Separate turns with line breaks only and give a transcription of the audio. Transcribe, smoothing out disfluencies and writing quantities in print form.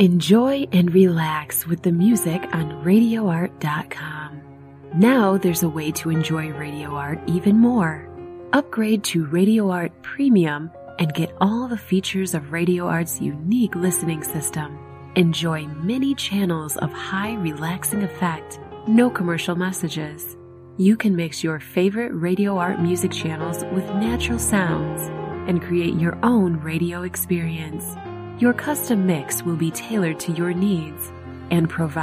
Enjoy and relax with the music on RadioArt.com. Now there's a way to enjoy Radio Art even more. Upgrade to Radio Art Premium and get all the features of Radio Art's unique listening system. Enjoy many channels of high relaxing effect, no commercial messages. You can mix your favorite Radio Art music channels with natural sounds and create your own radio experience. Your custom mix will be tailored to your needs and provide